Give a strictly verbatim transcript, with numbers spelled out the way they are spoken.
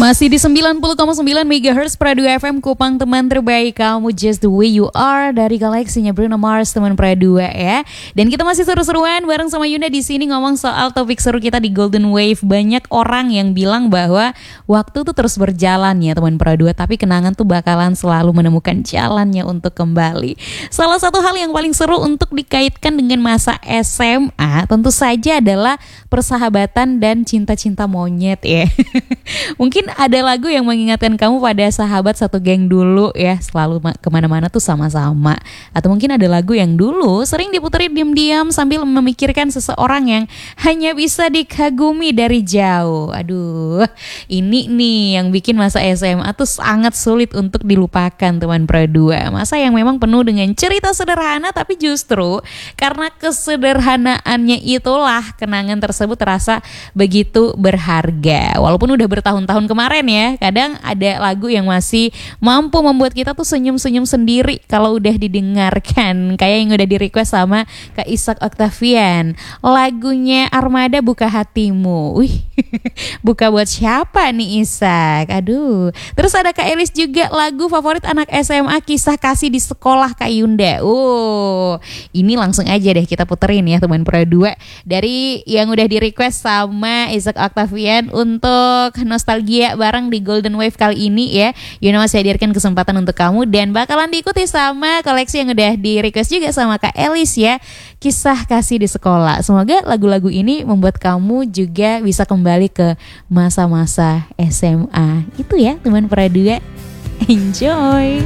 Masih di sembilan puluh koma sembilan megahertz Pradu F M Kupang, teman terbaik kamu, just the way you are, dari galaksinya Bruno Mars, teman Pradu ya. Dan kita masih seru-seruan bareng sama Yunda di sini ngomong soal topik seru kita di Golden Wave. Banyak orang yang bilang bahwa waktu tuh terus berjalan ya teman Pradu, tapi kenangan tuh bakalan selalu menemukan jalannya untuk kembali. Salah satu hal yang paling seru untuk dikaitkan dengan masa S M A tentu saja adalah persahabatan dan cinta-cinta monyet ya. Mungkin ada lagu yang mengingatkan kamu pada sahabat satu geng dulu ya, selalu ma- kemana-mana tuh sama-sama. Atau mungkin ada lagu yang dulu sering diputerin diam-diam sambil memikirkan seseorang yang hanya bisa dikagumi dari jauh. Aduh, ini nih yang bikin masa S M A tuh sangat sulit untuk dilupakan teman Produa. Masa yang memang penuh dengan cerita sederhana, tapi justru karena kesederhanaannya itulah kenangan tersebut terasa begitu berharga. Walaupun udah bertahun-tahun kemarin ya, kadang ada lagu yang masih mampu membuat kita tuh senyum-senyum sendiri kalau udah didengarkan. Kayak yang udah di request sama Kak Isak Octavian, lagunya Armada, Buka Hatimu. Wih, buka buat siapa nih Isak? Aduh. Terus ada Kak Elis juga, lagu favorit anak S M A, Kisah Kasih di Sekolah Kak Yunda. Oh, ini langsung aja deh kita puterin ya teman Pro dua dari yang udah di request sama Isak Octavian untuk nostalgia bareng di Golden Wave kali ini ya. Yuna masih hadirkan kesempatan untuk kamu dan bakalan diikuti sama koleksi yang udah di request juga sama Kak Elis ya, Kisah Kasih di Sekolah. Semoga lagu-lagu ini membuat kamu juga bisa kembali ke masa-masa S M A itu ya teman Produa. Enjoy.